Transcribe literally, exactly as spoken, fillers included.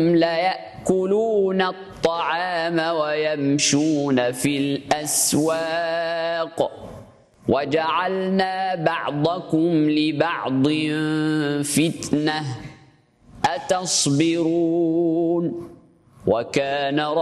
ليأكلون الطعام ويمشون في الأسواق وجعلنا بعضكم لبعض فتنة أتصبرون وكان